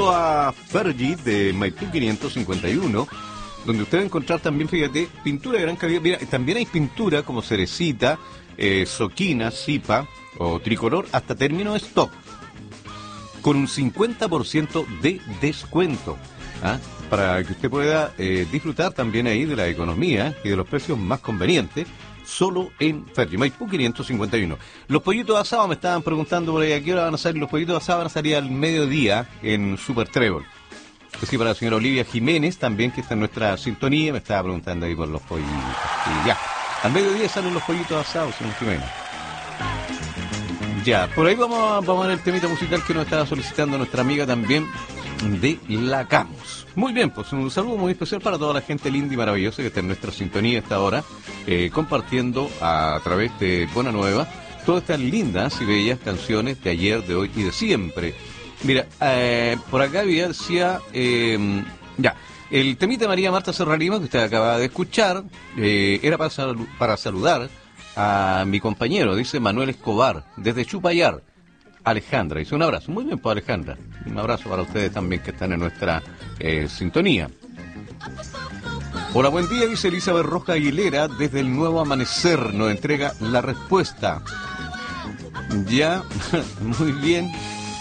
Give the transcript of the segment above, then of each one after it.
saludo a Fergie de Maipú 551, donde usted va a encontrar también, fíjate, pintura de gran calidad. Mira, también hay pintura como cerecita, soquina, zipa o tricolor hasta término de stock, con un 50% de descuento, para que usted pueda disfrutar también ahí de la economía y de los precios más convenientes, solo en Fergie, Maipú 551. Los pollitos asados, me estaban preguntando por ahí, ¿a qué hora van a salir? Los pollitos asados van a salir al mediodía en Super Trébol. Así para la señora Olivia Jiménez, también, que está en nuestra sintonía, me estaba preguntando ahí por los pollitos. Y ya, al mediodía salen los pollitos asados, señor Jiménez. Ya, por ahí vamos a ver el temita musical que nos estaba solicitando nuestra amiga también de La Camus. Muy bien, pues un saludo muy especial para toda la gente linda y maravillosa que está en nuestra sintonía a esta hora, compartiendo a través de Buena Nueva todas estas lindas y bellas canciones de ayer, de hoy y de siempre. Mira, por acá decía, ya, el temita de María Marta Serralima que usted acaba de escuchar, era para saludar a mi compañero, dice Manuel Escobar, desde Chupayar. Alejandra, dice un abrazo. Muy bien, pues Alejandra, un abrazo para ustedes también que están en nuestra sintonía. Hola, buen día, dice Elizabeth Roja Aguilera, desde el Nuevo Amanecer, nos entrega la respuesta. Ya, muy bien.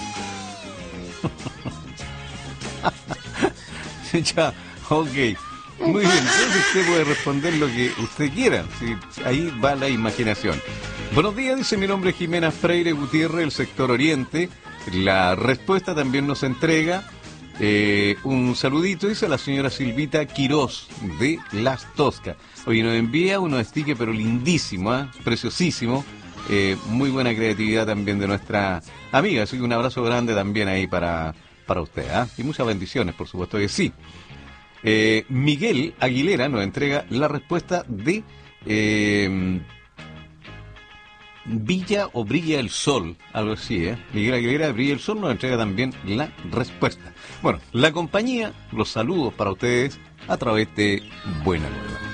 Ya, ok. Muy bien, entonces usted puede responder lo que usted quiera, ¿sí? Ahí va la imaginación. Buenos días, dice mi nombre es Jimena Freire Gutiérrez, del sector Oriente. La respuesta también nos entrega un saludito, dice la señora Silvita Quirós, de Las Toscas. Oye, nos envía unos stickers, pero lindísimo, preciosísimo. Muy buena creatividad también de nuestra amiga, así que un abrazo grande también ahí para usted, y muchas bendiciones, por supuesto que sí. Miguel Aguilera nos entrega la respuesta de Villa o Brilla el Sol, algo así, Miguel Aguilera de Brilla el Sol nos entrega también la respuesta. Bueno, la compañía, los saludos para ustedes a través de Buena Nueva.